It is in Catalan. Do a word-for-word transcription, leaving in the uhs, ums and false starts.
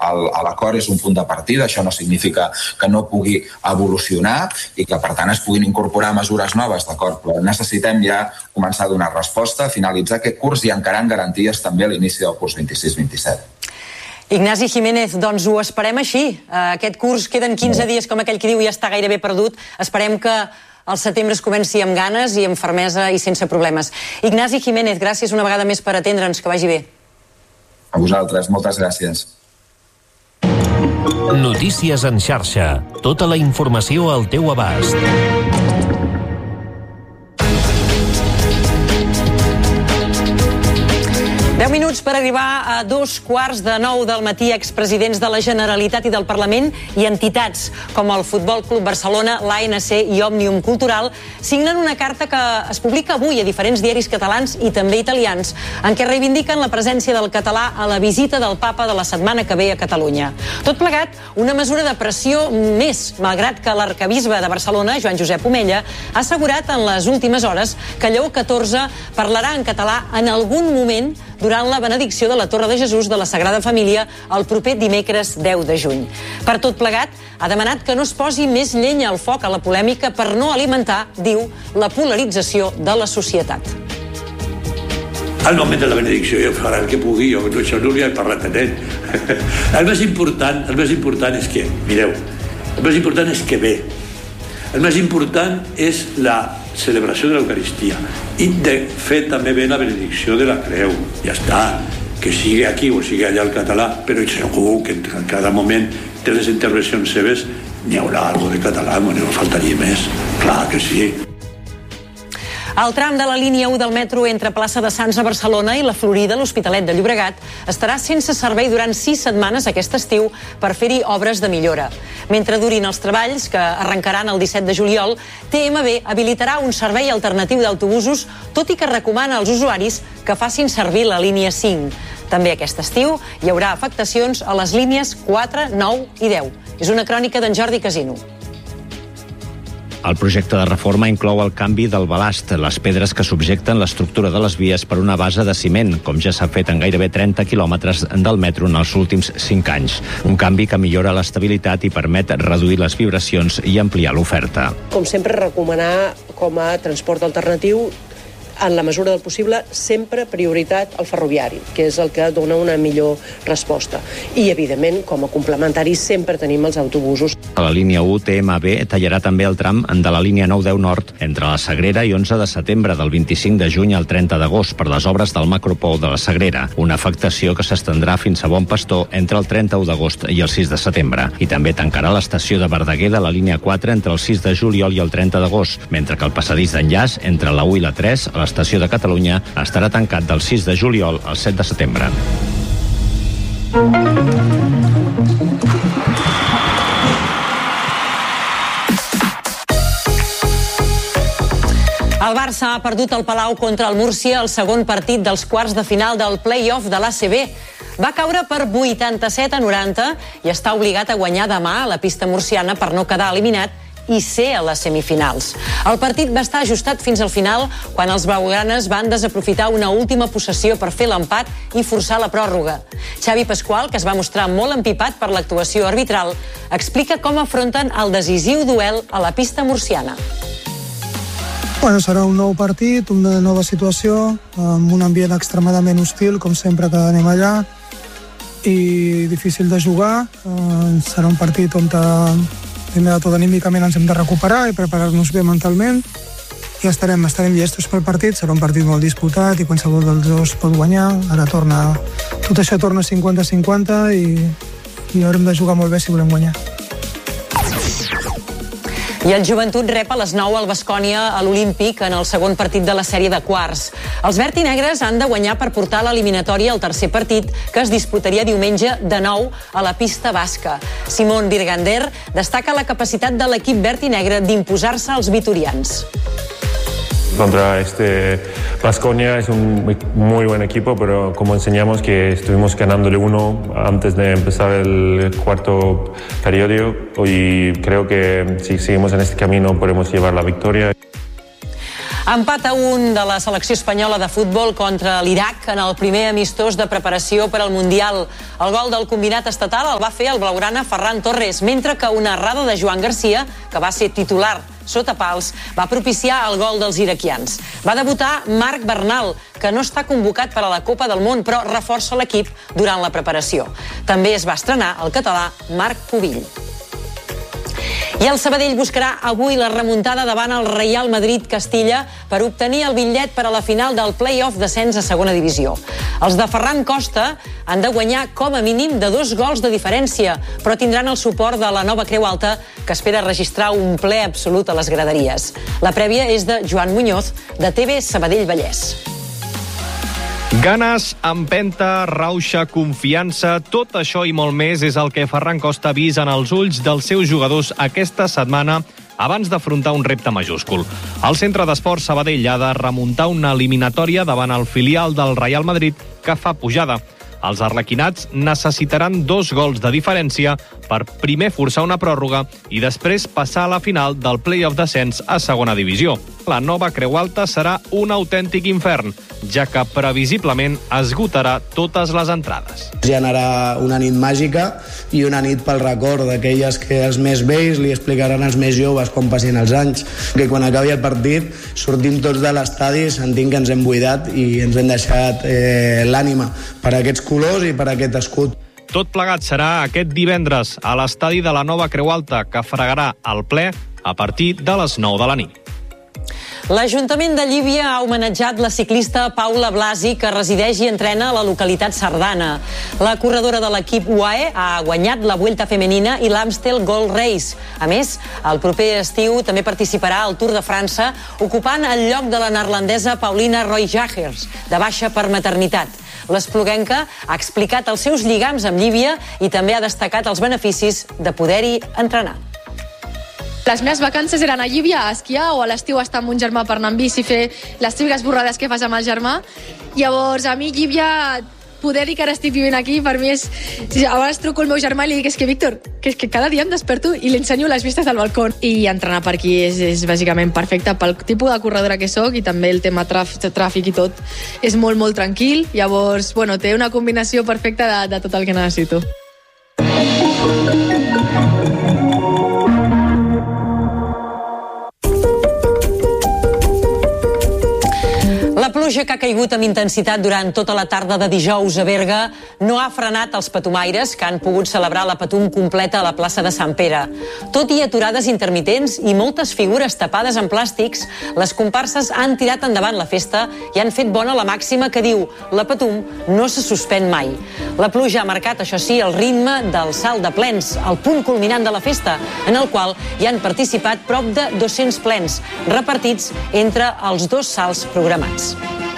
l'acord és un punt de partida, això no significa que no pugui evolucionar i que per tant es puguin incorporar mesures noves, d'acord, però necessitem ja començar a donar resposta, finalitzar aquest curs i encarar amb garanties també a l'inici del curs vint-i-sis vint-i-set. Ignasi Jiménez, doncs ho esperem així. Aquest curs queden quinze dies, com aquell que diu, ja està gairebé perdut. Esperem que el setembre es comenci amb ganes i amb fermesa i sense problemes. Ignasi Jiménez, gràcies una vegada més per atendre'ns, que vagi bé. A vosaltres, moltes gràcies. Notícies en xarxa. Tota la informació al teu abast. deu minuts per arribar a dos quarts de nou del matí. Expresidents de la Generalitat i del Parlament i entitats com el Futbol Club Barcelona, l'A N C i Òmnium Cultural signen una carta que es publica avui a diferents diaris catalans i també italians, en què reivindiquen la presència del català a la visita del Papa de la setmana que ve a Catalunya. Tot plegat, una mesura de pressió més, malgrat que l'arcabisbe de Barcelona, Joan Josep Omella, ha assegurat en les últimes hores que Lleó catorze parlarà en català en algun moment durant la benedicció de la Torre de Jesús de la Sagrada Família el proper dimecres deu de juny. Per tot plegat, ha demanat que no es posi més llenya al foc a la polèmica per no alimentar, diu, la polarització de la societat. Al moment de la benedicció jo faré el que pugui, jo això no li he parlat a ell. El més important, el més important és que, mireu, el més important és que ve. El més important és la celebració de l'Eucaristia i de fer també bé la benedicció de la creu. Ja està, que sigui aquí o sigui allà el català, però segur que en cada moment de les intervencions seves n'hi haurà alguna de català, no faltaria més, clar que sí. El tram de la línia u del metro entre plaça de Sants a Barcelona i la Florida, l'Hospitalet de Llobregat, estarà sense servei durant sis setmanes aquest estiu per fer-hi obres de millora. Mentre durin els treballs, que arrencaran el disset de juliol, T M B habilitarà un servei alternatiu d'autobusos, tot i que recomana als usuaris que facin servir la línia cinc. També aquest estiu hi haurà afectacions a les línies quatre, nou i deu. És una crònica d'en Jordi Casino. El projecte de reforma inclou el canvi del balast, les pedres que subjecten l'estructura de les vies per una base de ciment, com ja s'ha fet en gairebé trenta quilòmetres del metro en els últims cinc anys. Un canvi que millora l'estabilitat i permet reduir les vibracions i ampliar l'oferta. Com sempre, recomanar com a transport alternatiu, en la mesura del possible, sempre prioritat al ferroviari, que és el que dona una millor resposta. I, evidentment, com a complementari, sempre tenim els autobusos. A la línia u, T M B tallarà també el tram de la línia nou deu Nord entre la Sagrera i onze de setembre, del vint-i-cinc de juny al trenta d'agost, per les obres del macropol de la Sagrera, una afectació que s'estendrà fins a Bon Pastor entre el trenta-u d'agost i el sis de setembre. I també tancarà l'estació de Verdaguer de la línia quatre entre el sis de juliol i el trenta d'agost, mentre que el passadís d'enllaç entre la u i la tres, a l'estació de Catalunya, estarà tancat del sis de juliol al set de setembre. El Barça ha perdut el Palau contra el Múrcia el segon partit dels quarts de final del play-off de l'A C B. Va caure per vuitanta-set a noranta i està obligat a guanyar demà a la pista murciana per no quedar eliminat i ser a les semifinals. El partit va estar ajustat fins al final quan els blaugranes van desaprofitar una última possessió per fer l'empat i forçar la pròrroga. Xavi Pasqual, que es va mostrar molt empipat per l'actuació arbitral, explica com afronten el decisiu duel a la pista murciana. Bueno, serà un nou partit, una nova situació, amb un ambient extremadament hostil, com sempre que anem allà, i difícil de jugar. Serà un partit on primer de tot anímicament ens hem de recuperar i preparar-nos bé mentalment, i estarem, estarem llestos pel partit. Serà un partit molt disputat i qualsevol dels dos pot guanyar. Ara torna, tot això torna cinquanta cinquanta i, i haurem de jugar molt bé si volem guanyar. I el Joventut rep a les nou al Baskonia a l'Olímpic en el segon partit de la sèrie de quarts. Els verd i negres han de guanyar per portar l'eliminatòria al tercer partit, que es disputaria diumenge de nou a la pista basca. Simón Virgander destaca la capacitat de l'equip verd i negre d'imposar-se als vitorians. Contra este Baskonia es un muy buen equipo, pero como enseñamos que estuvimos ganándole uno antes de empezar el cuarto periodo, y creo que si seguimos en este camino podemos llevar la victoria. Empat a un de la selecció espanyola de futbol contra l'Iraq en el primer amistós de preparació per al Mundial. El gol del combinat estatal el va fer el blaugrana Ferran Torres, mentre que una errada de Joan Garcia, que va ser titular sota pals, va propiciar el gol dels iraquians. Va debutar Marc Bernal, que no està convocat per a la Copa del Món, però reforça l'equip durant la preparació. També es va estrenar el català Marc Pubill. I el Sabadell buscarà avui la remuntada davant el Real Madrid-Castilla per obtenir el bitllet per a la final del play-off d'ascens a segona divisió. Els de Ferran Costa han de guanyar com a mínim de dos gols de diferència, però tindran el suport de la nova Creu Alta, que espera registrar un ple absolut a les graderies. La prèvia és de Joan Muñoz, de T V Sabadell Vallès. Ganes, empenta, rauxa, confiança, tot això i molt més és el que Ferran Costa ha vist en els ulls dels seus jugadors aquesta setmana abans d'afrontar un repte majúscul. El centre d'esports Sabadell ha de remuntar una eliminatòria davant el filial del Real Madrid que fa pujada. Els arlequinats necessitaran dos gols de diferència per primer forçar una pròrroga i després passar a la final del play-off d'ascens a segona divisió. La nova Creu Alta serà un autèntic infern, ja que previsiblement esgotarà totes les entrades. Generarà una nit màgica i una nit pel record d'aquelles que els més vells li explicaran als més joves com passin els anys, que quan acabi el partit sortim tots de l'estadi sentint que ens hem buidat i ens hem deixat eh, l'ànima per aquests colors i per aquest escut. Tot plegat serà aquest divendres a l'estadi de la nova Creu Alta, que fregarà el ple a partir de les nou de la nit. L'Ajuntament de Llívia ha homenatjat la ciclista Paula Blasi, que resideix i entrena a la localitat sardana. La corredora de l'equip U A E ha guanyat la Vuelta Femenina i l'Amstel Gold Race. A més, el proper estiu també participarà al Tour de França, ocupant el lloc de la neerlandesa Paulina Roy-Jagers, de baixa per maternitat. L'espluguenca ha explicat els seus lligams amb Llívia i també ha destacat els beneficis de poder-hi entrenar. Les meves vacances eren a Llívia a esquiar o a l'estiu estar amb un germà per anar amb bici i fer les típiques borrades que fas amb el germà. Llavors, a mi Llívia, poder dir que ara estic vivint aquí, per mi és... A vegades truco al meu germà i li dic, és que Víctor, que, és que cada dia em desperto i li ensenyo les vistes del balcó. I entrenar per aquí és, és bàsicament perfecte pel tipus de corredora que sóc i també el tema tràf, tràfic i tot és molt, molt tranquil. Llavors, bueno, té una combinació perfecta de, de tot el que necessito. La pluja que ha caigut amb intensitat durant tota la tarda de dijous a Berga no ha frenat els patumaires, que han pogut celebrar la Patum completa a la plaça de Sant Pere. Tot i aturades intermitents i moltes figures tapades en plàstics, les comparses han tirat endavant la festa i han fet bona la màxima que diu la Patum no se suspèn mai. La pluja ha marcat, això sí, el ritme del salt de plens, el punt culminant de la festa, en el qual hi han participat prop de dos-cents plens, repartits entre els dos salts programats.